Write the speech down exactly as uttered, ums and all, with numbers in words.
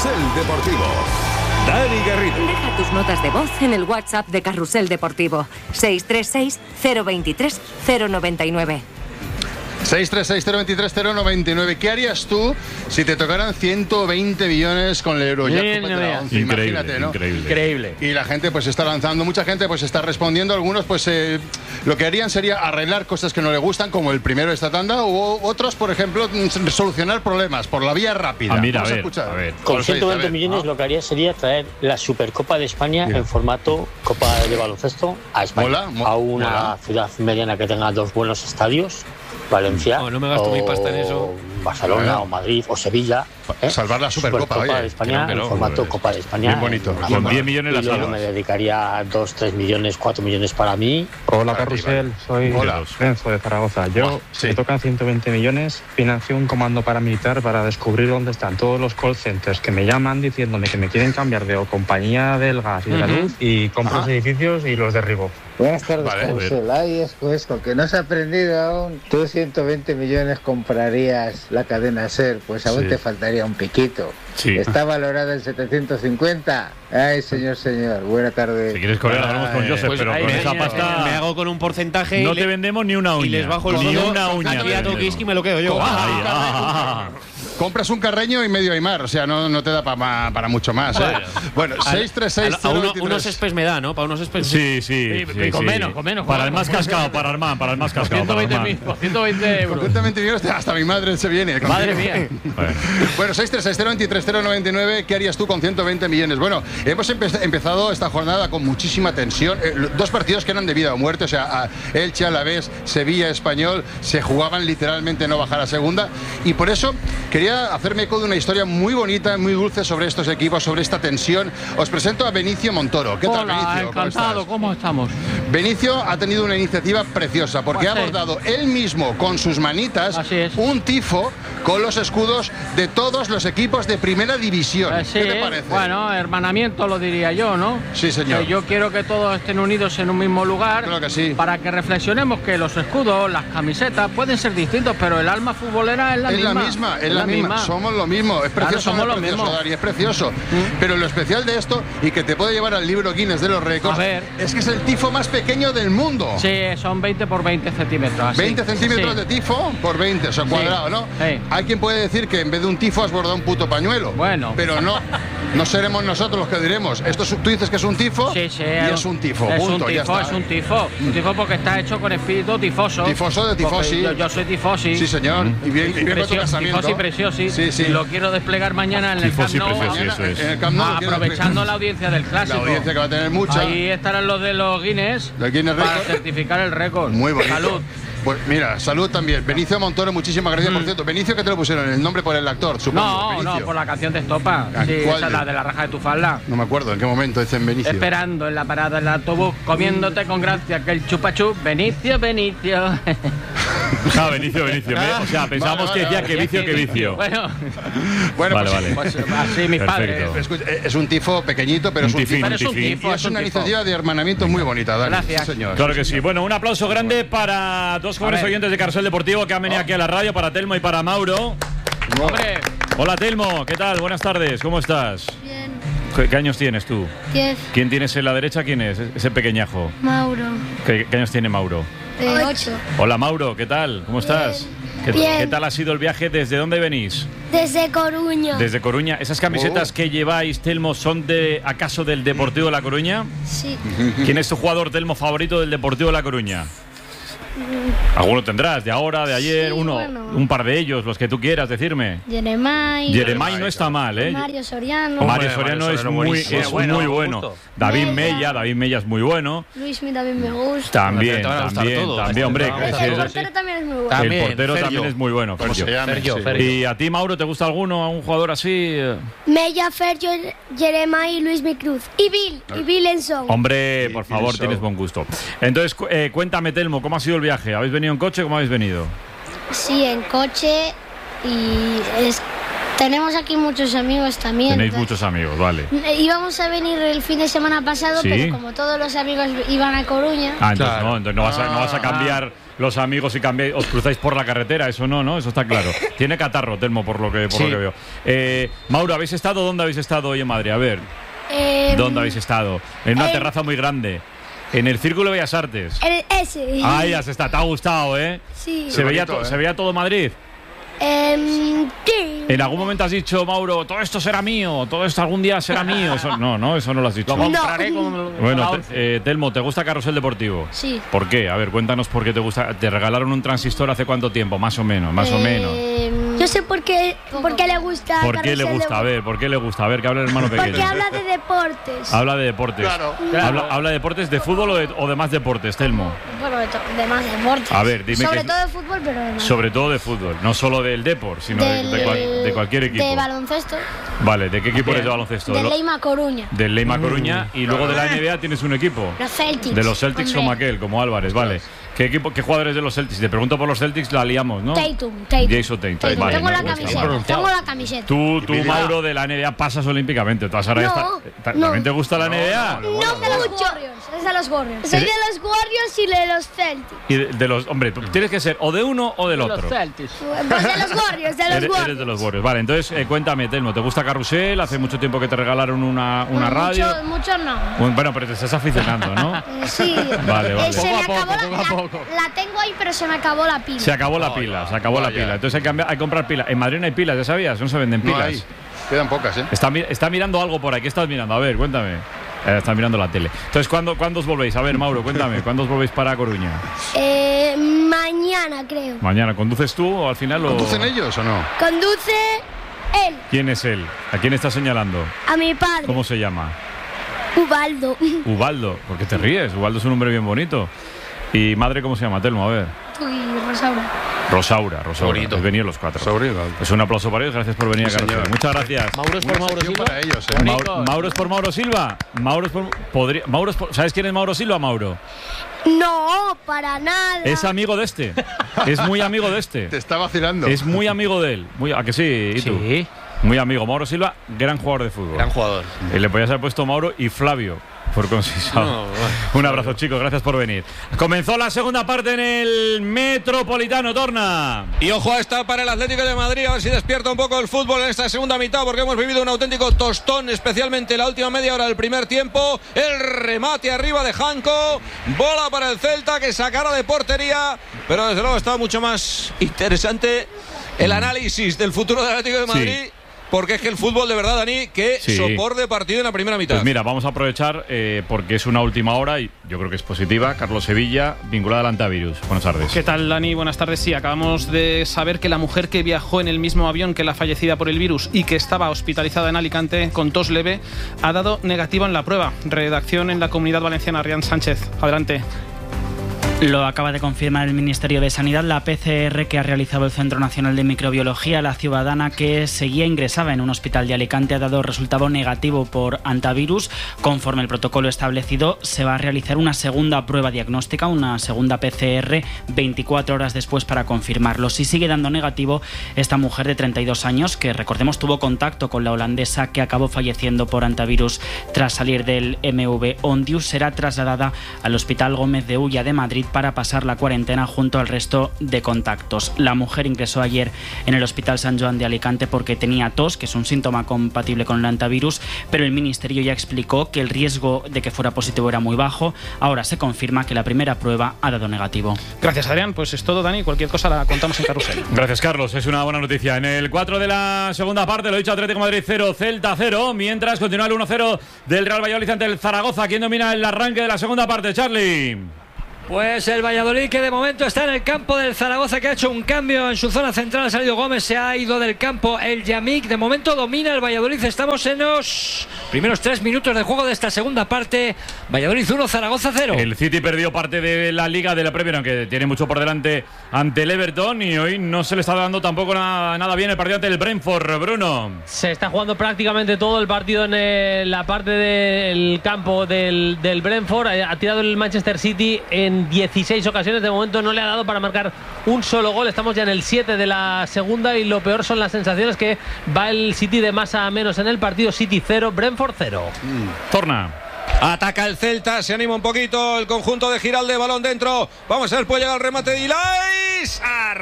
Carrusel Deportivo. Dani Garrido. Deja tus notas de voz en el WhatsApp de Carrusel Deportivo. seis tres seis, cero dos tres, cero nueve nueve. seis tres seis, cero dos tres, cero nueve nueve. ¿Qué harías tú si te tocaran ciento veinte millones con el euro? Ya Bien, once, increíble, imagínate, ¿no? Increíble. increíble. Y la gente pues está lanzando, mucha gente pues está respondiendo. Algunos pues eh, lo que harían sería arreglar cosas que no le gustan, como el primero de esta tanda, o otros, por ejemplo, solucionar problemas por la vía rápida. Ah, mira, Vamos a a ver, escuchar. a ver. Con ciento veinte a ver. millones Ah. lo que haría sería traer la Supercopa de España Bien. en formato Copa de Baloncesto a España. Mola, mo- a una mola. ciudad mediana que tenga dos buenos estadios, Valencia, No, no me gasto o mi pasta en eso. Barcelona, Claro. o Madrid, o Sevilla. ¿eh? Salvar la Supercopa, oye. de España creo que no, en formato joder. Copa de España. Bien bonito. en una Con zona. diez millones la Y luego salvas. me dedicaría dos, tres millones, cuatro millones para mí. Hola, Arriba. Carrusel, soy Hola. Renzo de Zaragoza. Yo, Buah, sí. me tocan ciento veinte millones, financio un comando paramilitar para descubrir dónde están todos los call centers que me llaman diciéndome que me quieren cambiar de o compañía del gas y de la Ujú. luz y compro los Ajá. edificios y los derribo. Buenas tardes, Vale, Carrusel. Ay, Esco, Esco, que no has aprendido aún. Tú ciento veinte millones comprarías la cadena SER, pues aún Sí. te faltaría un piquito. Sí. Está valorada en setecientos cincuenta. Ay, señor, señor. Buena tarde. Si quieres correr, hablamos con Ay, Joseph, Pues pero ahí con me, esa me- pasta me hago con un porcentaje no y, te le- vendemos ni una uña. y les bajo el Ni sueldo. una uña. Aquí a te vendemos. Tokiski me lo quedo yo. Con- Ay, ah. Compras un carreño y medio Aymar, o sea, no, no te da pa- para mucho más. ¿eh? Bueno, A- seis tres seis, a- a cero uno- dos tres. unos espes me da, ¿no? Para unos espes. Sí, sí. Sí, sí, con sí. menos, con menos, Para con el más menos. cascado, para Armán, para el más cascado. ciento veinte para mil, Armán. por ciento veinte Con euros. ciento veinte millones hasta mi madre se viene. Madre mía. Bueno. Bueno, seis tres seis, cero dos tres, cero nueve nueve. ¿Qué harías tú con ciento veinte millones? Bueno, hemos empe- empezado esta jornada con muchísima tensión. Eh, lo- dos partidos que eran de vida o muerte, o sea, a Elche, Alavés, Sevilla, Español, se jugaban literalmente no bajar a segunda. Y por eso quería hacerme eco de una historia muy bonita, muy dulce sobre estos equipos, sobre esta tensión. Os presento a Benicio Montoro. ¿Qué tal, Hola, Benicio? ¿Cómo encantado, estás? ¿cómo estamos? Benicio ha tenido una iniciativa preciosa porque Pues ha sí. bordado él mismo con sus manitas Así es. un tifo con los escudos de todos los equipos de primera división. Eh, sí, ¿Qué te parece? bueno, hermanamiento lo diría yo, ¿no? Sí, señor. Que yo quiero que todos estén unidos en un mismo lugar. Claro que sí. Para que reflexionemos que los escudos, las camisetas pueden ser distintos, pero el alma futbolera es la es misma. la misma, es la misma. Somos lo mismo. Es Claro, precioso, somos no es lo precioso, mismo. Dari, es precioso. Pero lo especial de esto, y que te puede llevar al libro Guinness de los récords, A ver. es que es el tifo más pequeño del mundo. Sí, son veinte por veinte centímetros. así. veinte centímetros Sí. de tifo por veinte, o sea, Sí. cuadrado, ¿no? Sí. Hay quien puede decir que en vez de un tifo has bordado un puto pañuelo. Bueno. Pero no, no seremos nosotros los que diremos. Esto es- tú dices que es un tifo Sí, sí, y es un tifo, Es punto, un ya tifo, está. es un tifo. Un tifo porque está hecho con espíritu tifoso. Tifoso de Porque tifosi. Yo, yo soy tifosi. Sí, señor. Y bien, y bien con tu Precio- casamiento. tifosi preciosi. Sí, sí. Y lo quiero desplegar mañana en el Tifosi Camp Nou. preciosi, Mañana, eso es. en el Camp Nou, Ah, lo quiero aprovechando explicar. la audiencia del La clásico. audiencia que va a tener mucha. Ahí estarán los de los Guinness Los Guinness para Record. certificar el récord. Muy bonito. Salud. Pues mira, salud también. Benicio Montoro, muchísimas gracias. Por cierto, Benicio, ¿qué te lo pusieron? ¿El nombre por el actor? Supongo. No, Benicio. no, por la canción de Estopa. Ah, Sí, ¿cuál esa es de- la de la raja de tu falda. No me acuerdo en qué momento dicen Benicio. Esperando en la parada del autobús, comiéndote con gracia que el chupachup. Benicio, Benicio. Ah, Benicio, Benicio. Me- O sea, pensábamos Vale, que decía vale, que vicio, que vicio. Bueno, Bueno, Vale, pues, vale. pues así mis Perfecto. padres. escucha, es un tifo pequeñito, pero Un es un tifín, tifo. Pero es un tifín. tifo, Y es es un una tifo. iniciativa de hermanamiento muy bonita, Dani. Gracias. Sí, señor. Claro que sí. Bueno, un aplauso grande para dos jóvenes ver. oyentes de Carrusel Deportivo que han venido aquí a la radio, para Telmo y para Mauro. Hombre, Hola, Telmo. ¿Qué tal? Buenas tardes. ¿Cómo estás? Bien, ¿Qué, qué años tienes tú? diez, ¿Quién tienes en la derecha? ¿Quién es? Ese pequeñajo. Mauro, ¿Qué, qué años tiene Mauro? de ocho. Hola, Mauro. ¿Qué tal? ¿Cómo estás? ¿Qué, Bien. qué tal ha sido el viaje? ¿Desde dónde venís? Desde Coruña. Desde Coruña. ¿Esas camisetas Oh. que lleváis, Telmo, son de acaso del Deportivo de La Coruña? Sí. ¿Quién es tu jugador, Telmo, favorito del Deportivo de La Coruña? Alguno tendrás, de ahora, de ayer, Sí, uno, bueno. un par de ellos, los que tú quieras decirme. Jeremai. Jeremai no está mal, ¿eh? Mario Soriano. Mario Hombre, Soriano Mario es Soriano muy, buenísimo. es Bueno, muy bueno. justo. David Mella. Mella, David Mella es muy bueno. Luismi también me gusta. También, Te van a gustar también, todos, también, hombre. te van a que El gustar sí, todos. es- portero también es muy bueno. el También, portero Fergio. también es muy bueno, ¿Cómo se Fergio. llama? Fergio, Sí. Fergio. ¿Y a ti, Mauro, te gusta alguno, un jugador así? Mella, Fergio, Jeremai y Luismi Cruz. Y Bill. Y Bill Enson. Hombre, Sí, por sí, favor, eso. tienes buen gusto. Entonces, cu- eh, cuéntame, Telmo, ¿cómo ha sido el viaje? ¿Habéis venido en coche o cómo habéis venido? Sí, en coche. Y es- tenemos aquí muchos amigos también. Tenéis entonces- muchos amigos, vale. Eh, Íbamos a venir el fin de semana pasado, Sí. pero como todos los amigos iban a Coruña. Ah, entonces Claro. no, entonces no vas, a, no vas a cambiar los amigos y cambiáis, os cruzáis por la carretera, eso no, ¿no? Eso está claro. Tiene catarro, Telmo, por lo que, por Sí. lo que veo. Eh, Mauro, ¿habéis estado? ¿Dónde habéis estado hoy en Madrid? A ver, Eh, ¿dónde habéis estado? En una eh, terraza muy grande. En el Círculo de Bellas Artes. el- ese. Ahí ya se está, te ha gustado, ¿eh? Sí. Se veía, bonito, to- ¿eh? ¿Se veía todo Madrid? Em, sí. ¿En algún momento has dicho, Mauro, todo esto será mío, todo esto algún día será mío? Eso- no, no, eso no lo has dicho. Lo compraré con, con Bueno, la te- once. eh, Telmo, ¿te gusta Carrusel Deportivo? Sí. ¿Por qué? A ver, cuéntanos por qué te gusta. ¿Te regalaron un transistor hace cuánto tiempo? Más o menos, más o menos. Em, Yo sé por qué, por qué le gusta. ¿Por qué le Carrusel gusta? A de- ver, ¿por qué le gusta? A ver, que hable el hermano pequeño. Porque habla de deportes. Habla de deportes. Claro. Habla, habla de deportes de fútbol o de, o de más deportes, Telmo. Bueno, de, to- de más deportes. A ver, dime Sobre que- todo de fútbol, pero de más. Sobre todo de fútbol, no solo del Depor, sino de, de cual- de cualquier equipo. De baloncesto. Vale, ¿de qué equipo eres de baloncesto? De Lo- Leima Coruña. Del Leima Coruña y luego de la N B A tienes un equipo. Los Celtics. De los Celtics hombre. como aquel, como Álvarez, vale. ¿Qué equipo, qué jugadores de los Celtics? Te pregunto por los Celtics, la liamos, ¿no? Tatum, Tatum. Jason Tatum, Tatum. vale, Tengo no, la pues está camiseta. mal. Tengo la camiseta. Tú, tú, Mira. Mauro, de la N B A pasas olímpicamente. Tú has ahora No, esta- no. ¿También te gusta la N B A? No mucho. Es de los Warriors. Soy ¿De- de los Warriors y de los Celtics. Y de, de los, hombre, tú tienes que ser o de uno o del Los otro. Celtics. Pues de los Warriors, de los Eres, Warriors. eres de los Warriors. Vale, entonces eh, cuéntame, Telmo, ¿te gusta Carrusel? Hace mucho tiempo que te regalaron una, una Bueno, radio. Mucho, mucho no. Bueno, bueno, pero te estás aficionando, ¿no? Eh, sí. Vale, vale. Eh, se Poco me a poco, acabó la, poco a la- poco. la tengo ahí, pero se me acabó la pila. Se acabó la pila, se acabó la vaya. pila. Entonces hay que, cambiar- hay que comprar pilas. En Madrid no hay pilas, ¿ya sabías? No se venden No pilas. hay. Quedan pocas, ¿eh? Está, mi- está mirando algo por ahí. ¿Qué estás mirando? A ver, cuéntame. Eh, está mirando la tele. Entonces, ¿cuándo, ¿cuándo os volvéis? A ver, Mauro, cuéntame. ¿Cuándo os volvéis para Coruña? Eh, mañana, creo. Mañana. ¿Conduces tú o al final lo...? ¿Conducen ellos o no? Conduce él, ¿Quién es él? ¿A quién está señalando? a mi padre, ¿Cómo se llama? Ubaldo. Ubaldo. ¿Por qué te ríes? Ubaldo es un nombre bien bonito. ¿Y madre cómo se llama, Telmo? A ver. Y Rosaura. Rosaura, Rosaura. Bonito. Habéis venido los cuatro. Sobrino. Es un aplauso para ellos. Gracias por venir Sí, a Carrusel. señor. Muchas gracias. Mauro es por Una Mauro sección Silva. para ellos, ¿eh? Mauro, Mauro es por Mauro Silva. Mauro es por. Podría, Mauro es por- ¿Sabes quién es Mauro Silva, Mauro? No, para nada. Es amigo de este. Es muy amigo de este. Te está vacilando. Es muy amigo de él. Muy, ¿A que sí? ¿Y tú? Sí, Muy amigo. Mauro Silva, gran jugador de fútbol. gran jugador. Eh, Le podías haber puesto Mauro y Flavio. Por consensuado. No, bueno. Un abrazo, chicos. Gracias por venir. Comenzó la segunda parte en el Metropolitano, Torna. Y ojo a esta para el Atlético de Madrid, a ver si despierta un poco el fútbol en esta segunda mitad, porque hemos vivido un auténtico tostón, especialmente la última media hora del primer tiempo. El remate arriba de Janko, bola para el Celta que sacará de portería, pero desde luego está mucho más interesante el análisis del futuro del Atlético de Madrid. Sí. Porque es que el fútbol, de verdad, Dani, que Sí. sopor de partido en la primera mitad. Pues mira, vamos a aprovechar eh, porque es una última hora y yo creo que es positiva. Carlos Sevilla, vinculada al antivirus. Buenas tardes. ¿Qué tal, Dani? Buenas tardes. Sí, acabamos de saber que la mujer que viajó en el mismo avión que la fallecida por el virus y que estaba hospitalizada en Alicante con tos leve ha dado negativo en la prueba. Redacción en la Comunidad Valenciana, Rian Sánchez. Adelante. Lo acaba de confirmar el Ministerio de Sanidad. La P C R que ha realizado el Centro Nacional de Microbiología, la ciudadana que seguía ingresada en un hospital de Alicante, ha dado resultado negativo por antivirus. Conforme el protocolo establecido, se va a realizar una segunda prueba diagnóstica, una segunda P C R, veinticuatro horas después para confirmarlo. Si sigue dando negativo, esta mujer de treinta y dos años, que recordemos tuvo contacto con la holandesa que acabó falleciendo por antivirus tras salir del M V Ondius, será trasladada al Hospital Gómez de Ulla de Madrid para pasar la cuarentena junto al resto de contactos. La mujer ingresó ayer en el Hospital San Joan de Alicante porque tenía tos, que es un síntoma compatible con el antivirus, pero el Ministerio ya explicó que el riesgo de que fuera positivo era muy bajo. Ahora se confirma que la primera prueba ha dado negativo. Gracias, Adrián. Pues es todo, Dani. Cualquier cosa la contamos en Carrusel. Gracias, Carlos. Es una buena noticia. En el cuatro de la segunda parte, lo he dicho, Atlético de Madrid cero, Celta cero. Mientras continúa el uno cero del Real Valladolid ante el Zaragoza. ¿Quién domina el arranque de la segunda parte, Charlie? Pues el Valladolid, que de momento está en el campo del Zaragoza, que ha hecho un cambio en su zona central. Ha salido Gómez, se ha ido del campo el Yamik. De momento domina el Valladolid. Estamos en los primeros tres minutos de juego de esta segunda parte. Valladolid uno, Zaragoza cero. El City perdió parte de la Liga de la Premier, aunque tiene mucho por delante ante el Everton, y hoy no se le está dando tampoco nada, nada bien el partido ante el Brentford. Bruno. Se está jugando prácticamente todo el partido en el- la parte del campo del, del Brentford. Ha, ha tirado el Manchester City en dieciséis ocasiones. De momento no le ha dado para marcar un solo gol. Estamos ya en el siete de la segunda y lo peor son las sensaciones que va el City de más a menos en el partido. City cero, Brentford cero. Torna. Ataca el Celta, se anima un poquito el conjunto de Giralde, balón dentro. Vamos a ver, puede llegar el remate de Ilais.